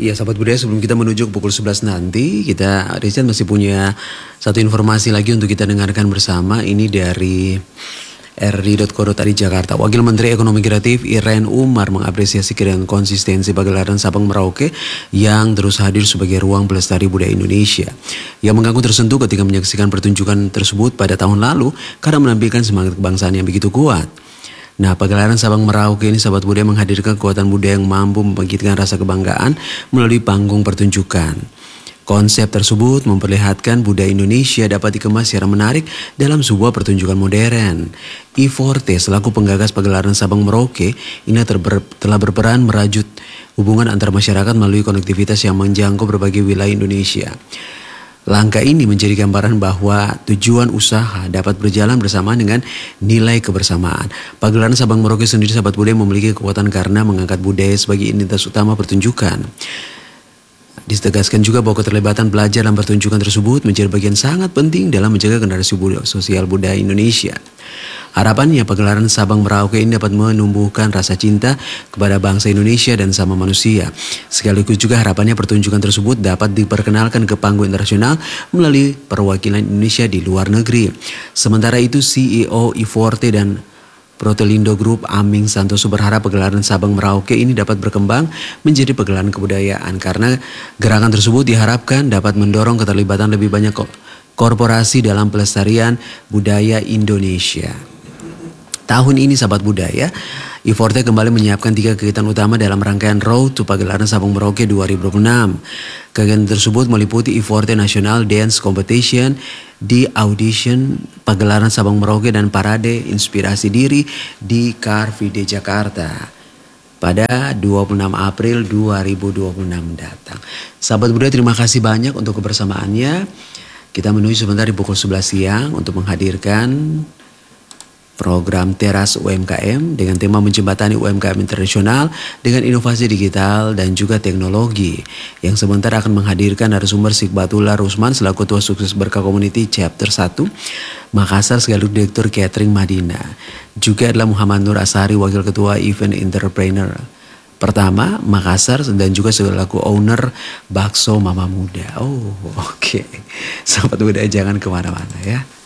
Iya, sahabat budaya, sebelum kita menuju ke pukul 11 nanti, Richard masih punya satu informasi lagi untuk kita dengarkan bersama. Ini dari ri.co.id Jakarta. Wakil Menteri Ekonomi Kreatif Irene Umar mengapresiasi dengan konsistensi pagelaran Sabang Merauke yang terus hadir sebagai ruang pelestari budaya Indonesia. Ia mengaku tersentuh ketika menyaksikan pertunjukan tersebut pada tahun lalu karena menampilkan semangat kebangsaan yang begitu kuat. Nah, pagelaran Sabang Merauke ini, sahabat budaya, menghadirkan kekuatan budaya yang mampu membangkitkan rasa kebanggaan melalui panggung pertunjukan. Konsep tersebut memperlihatkan budaya Indonesia dapat dikemas secara menarik dalam sebuah pertunjukan modern. Iforte selaku penggagas pagelaran Sabang Merauke ini telah berperan merajut hubungan antar masyarakat melalui konektivitas yang menjangkau berbagai wilayah Indonesia. Langkah ini menjadi gambaran bahwa tujuan usaha dapat berjalan bersamaan dengan nilai kebersamaan. Pagelaran Sabang Merauke sendiri, sahabat budaya, memiliki kekuatan karena mengangkat budaya sebagai identitas utama pertunjukan. Ditegaskan juga bahwa keterlibatan pelajar dalam pertunjukan tersebut menjadi bagian sangat penting dalam menjaga generasi sosial budaya Indonesia. Harapannya pagelaran Sabang Merauke ini dapat menumbuhkan rasa cinta kepada bangsa Indonesia dan sama manusia. Sekaligus juga harapannya pertunjukan tersebut dapat diperkenalkan ke panggung internasional melalui perwakilan Indonesia di luar negeri. Sementara itu, CEO Iforte dan Protelindo Group Aming Santoso berharap pagelaran Sabang Merauke ini dapat berkembang menjadi pagelaran kebudayaan karena gerakan tersebut diharapkan dapat mendorong keterlibatan lebih banyak korporasi dalam pelestarian budaya Indonesia. Tahun ini, sahabat budaya, Iforte kembali menyiapkan 3 kegiatan utama dalam rangkaian Road to Pagelaran Sabang Merauke 2026. Kegiatan tersebut meliputi Iforte National Dance Competition, di audition Pagelaran Sabang Merauke, dan parade inspirasi diri di Car Free Day Jakarta pada 26 April 2026 datang. Sahabat budaya, terima kasih banyak untuk kebersamaannya. Kita menuju sebentar di pukul 11 siang untuk menghadirkan program Teras UMKM dengan tema menjembatani UMKM internasional dengan inovasi digital dan juga teknologi, yang sebentar akan menghadirkan narasumber Sikbatullah Rusman selaku Ketua Sukses Berkah Community Chapter 1 Makassar sekaligus Direktur Catering Madina. Juga adalah Muhammad Nur Asari, Wakil Ketua Event Entrepreneur pertama Makassar dan juga selaku owner Bakso Mama Muda. Oke. Sahabat budaya, jangan kemana-mana ya.